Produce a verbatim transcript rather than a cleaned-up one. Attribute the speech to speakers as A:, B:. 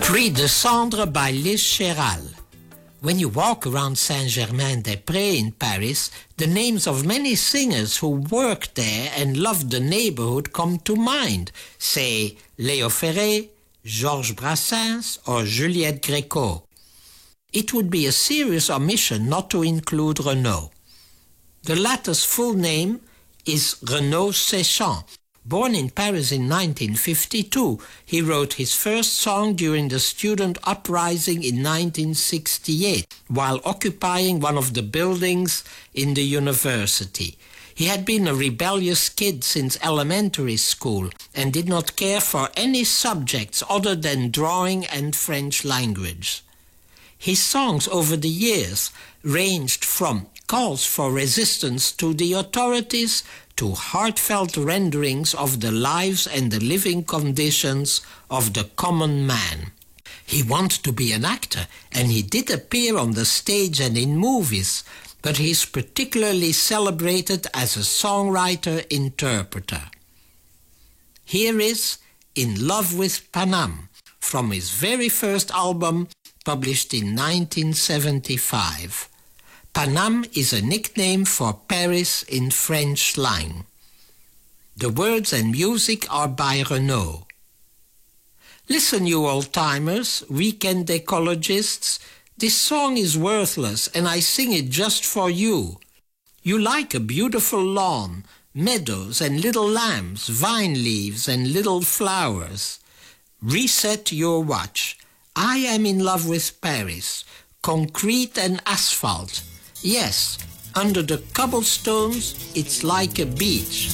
A: Cri de Cendre by Liz Chéral. When you walk around Saint-Germain-des-Prés in Paris, the names of many singers who worked there and loved the neighborhood come to mind. Say Léo Ferré, Georges Brassens, or Juliette Gréco. It would be a serious omission not to include Renaud. The latter's full name is Renaud Séchant. Born in Paris in nineteen fifty-two, he wrote his first song during the student uprising in nineteen sixty-eight, while occupying one of the buildings in the university. He had been a rebellious kid since elementary school and did not care for any subjects other than drawing and French language. His songs over the years ranged from calls for resistance to the authorities to heartfelt renderings of the lives and the living conditions of the common man. He wanted to be an actor, and he did appear on the stage and in movies, but he is particularly celebrated as a songwriter-interpreter. Here is In Love with Paname, from his very first album, published in nineteen seventy-five. Paname is a nickname for Paris in French slang. The words and music are by Renaud. Listen, you old-timers, weekend ecologists, this song is worthless and I sing it just for you. You like a beautiful lawn, meadows and little lambs, vine leaves and little flowers. Reset your watch. I am in love with Paris, concrete and asphalt. Yes, under the cobblestones, it's like a beach.